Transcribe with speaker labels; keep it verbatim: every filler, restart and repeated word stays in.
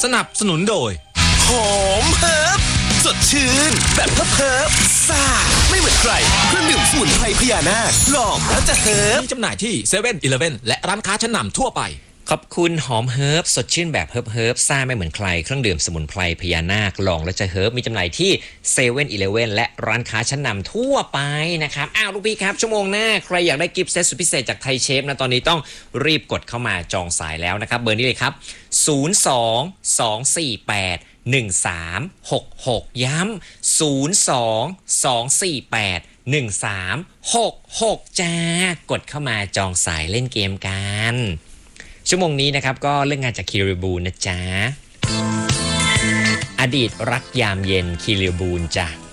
Speaker 1: สนับสนุนโดย
Speaker 2: หอมเฮิร์บสดชื่นแบบเพิบๆซ่าไม่เหมือนใครเครื่องดื่มสมุนไพรพญานาคลองแล้วจะเฮิร์บ
Speaker 1: มีจำหน่ายที่เซเว่นอีเลฟเว่นและร้านค้าชั้นนำทั่วไป
Speaker 3: ขอบคุณหอมเฮิร์บสดชื่นแบบเฮิร์บเฮิร์บซ่าไม่เหมือนใครเครื่องดื่มสมุนไพรพญานาคลองแล้วจะเฮิร์บมีจำหน่ายที่เซเว่นอีเลฟเว่นและร้านค้าชั้นนำทั่วไปนะครับอ้าวลูกพี่ครับชั่วโมงหน้าใครอยากได้กิฟต์เซตสุดพิเศษจากไทยเชฟนะตอนนี้ต้องรีบกดเข้ามาจองสายแล้วนะครับเบอร์นี้เลยครับศูนย์ สอง สอง สี่ แปด หนึ่ง สาม หก หกย้ำศูนย์ สอง สอง สี่ แปด หนึ่ง สาม หก หกจ้ากดเข้ามาจองสายเล่นเกมกันชั่วโมงนี้นะครับก็เรื่องงานจากคิริบูลนะจ๊ะอดีตรักยามเย็นคิริบูลจ้ะ